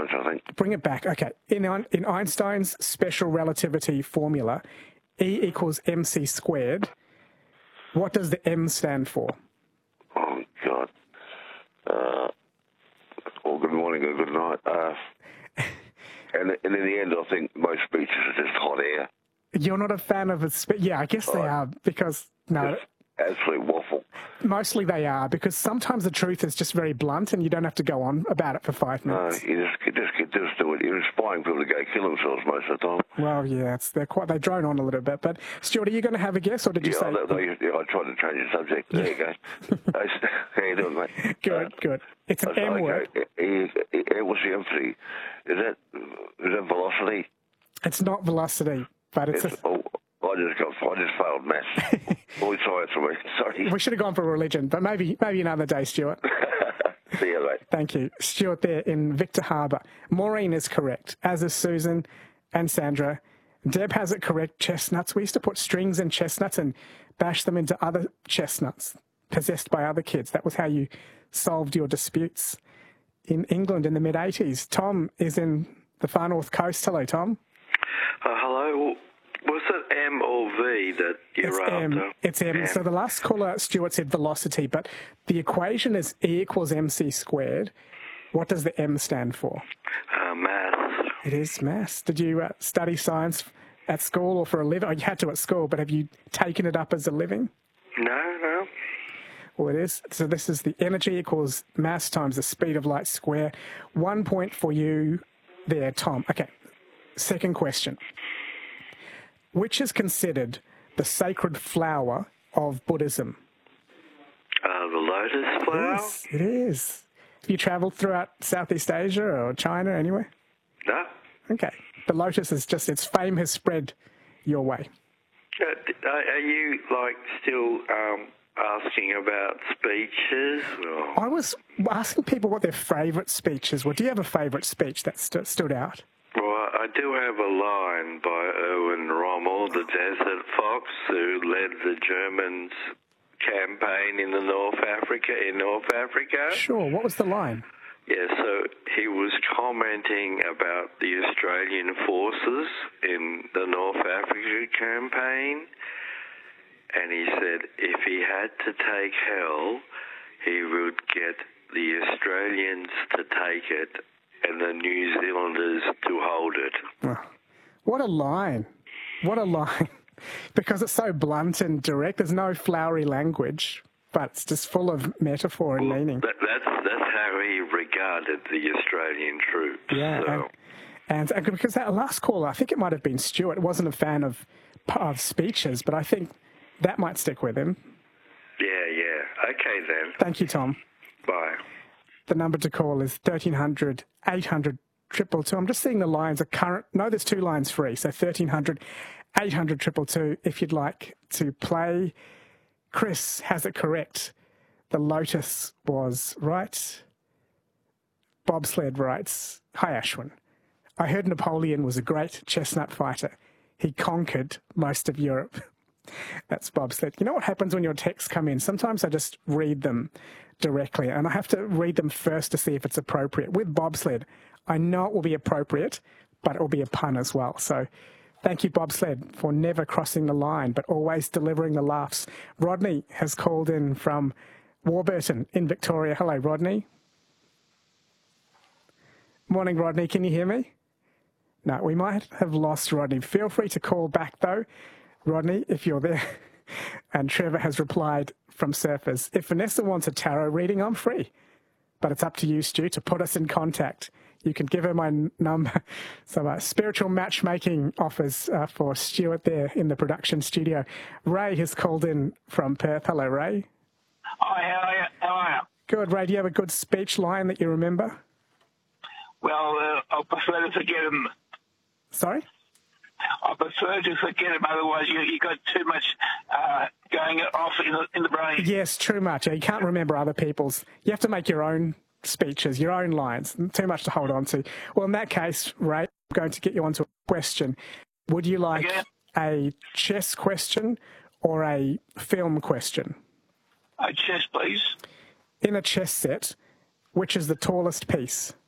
science, I think. Bring it back. Okay. In Einstein's special relativity formula, E equals mc squared, what does the M stand for? Oh, God. Well, good morning or good night. And in the end, I think most speeches are just hot air. You're not a fan of a speech? Yeah, I guess they are because, no. Just absolute waffle. Mostly they are because sometimes the truth is just very blunt and you don't have to go on about it for 5 minutes. No, you just do it. You're inspiring people to go kill themselves most of the time. Well, yeah, they drone on a little bit. But, Stuart, are you going to have a guess or did you say... I tried to change the subject. There you go. How you doing, mate? Good. It's an M word. What's the emphasis? Is that velocity? It's not velocity, but it's... I just failed maths. All science for me. Sorry. We should have gone for religion, but maybe another day, Stuart. See you, mate. Thank you. Stuart there in Victor Harbour. Maureen is correct, as is Susan and Sandra. Deb has it correct, chestnuts. We used to put strings in chestnuts and bash them into other chestnuts possessed by other kids. That was how you solved your disputes in England in the mid-80s. Tom is in the far north coast. Hello, Tom. Hello. Was it M or V that you're after? It's M. So the last caller, Stuart, said velocity, but the equation is E equals mc squared. What does the M stand for? Maths. It is maths. Did you study science at school or for a living? Oh, you had to at school, but have you taken it up as a living? No. Well, it is. So this is the energy equals mass times the speed of light square. 1 point for you there, Tom. Okay, second question. Which is considered the sacred flower of Buddhism? The lotus flower? It is. Have you travelled throughout Southeast Asia or China, anywhere? No. Okay. The lotus is just, its fame has spread your way. Are you, still asking about speeches? Or? I was asking people what their favourite speeches were. Do you have a favourite speech that stood out? Well, I do have a line by Erwin Rommel, the Desert Fox, who led the Germans' campaign in North Africa. Sure. What was the line? Yeah, so he was commenting about the Australian forces in the North Africa campaign, and he said if he had to take hell, he would get the Australians to take it and the New Zealanders to hold it. Oh, what a line. What a line. Because it's so blunt and direct. There's no flowery language, but it's just full of metaphor and meaning. That's how he regarded the Australian troops. Yeah, so. and because that last caller, I think it might have been Stuart, wasn't a fan of speeches, but I think that might stick with him. Yeah. Okay, then. Thank you, Tom. Bye. The number to call is 1300 800 222. I'm just seeing the lines are current. No, there's 2 lines free. So 1300 800 222 if you'd like to play. Chris has it correct. The lotus was right. Bobsled writes, hi Ashwin. I heard Napoleon was a great chestnut fighter. He conquered most of Europe. That's Bobsled. You know what happens when your texts come in? Sometimes I just read them directly, and I have to read them first to see if it's appropriate. With Bobsled, I know it will be appropriate, but it will be a pun as well. So thank you, Bobsled, for never crossing the line, but always delivering the laughs. Rodney has called in from Warburton in Victoria. Hello, Rodney. Morning, Rodney. Can you hear me? No, we might have lost Rodney. Feel free to call back, though, Rodney, if you're there. And Trevor has replied from Surfers, if Vanessa wants a tarot reading, I'm free. But it's up to you, Stu, to put us in contact. You can give her my number. So spiritual matchmaking offers for Stuart there in the production studio. Ray has called in from Perth. Hello, Ray. Hi, how are you? Good, Ray. Do you have a good speech line that you remember? Well, I prefer to forget them. Sorry? I prefer to forget them, otherwise you got too much going off in the brain. Yes, too much. You can't remember other people's. You have to make your own speeches, your own lines. Too much to hold on to. Well, in that case, Ray, I'm going to get you onto a question. Would you like a chess question or a film question? A chess, please. In a chess set, which is the tallest piece?